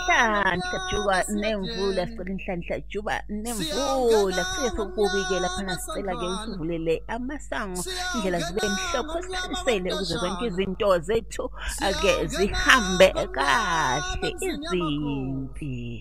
inhlanhla juba nemvula, sicela inhlanhla juba nemvula. Sike sokubike laphana, sicela-ke usivulele amasango, indlela zibe mhlophe, sikhanyisele ukuze zonke izinto zethu ake zihambe kahle, izimpi.